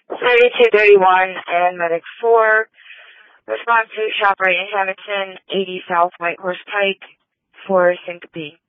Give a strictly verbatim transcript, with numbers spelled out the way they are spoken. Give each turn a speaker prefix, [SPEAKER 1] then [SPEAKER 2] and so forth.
[SPEAKER 1] thirty-two thirty-one and Medic four. Respond to shop right in Hamilton, eighty South White Horse Pike for syncope.